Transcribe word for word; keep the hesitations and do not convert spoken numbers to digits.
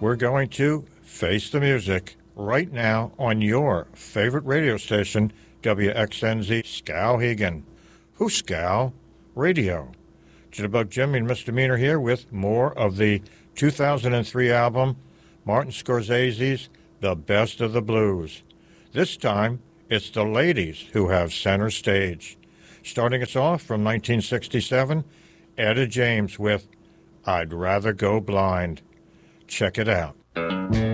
we're going to face the music right now on your favorite radio station, W X N Z Skowhegan. Who's Scow? Radio. Jitterbug Jimmy and Misdemeanor here with more of the two thousand three album, Martin Scorsese's The Best of the Blues. This time, it's the ladies who have center stage. Starting us off from nineteen sixty-seven, Etta James with I'd Rather Go Blind. Check it out.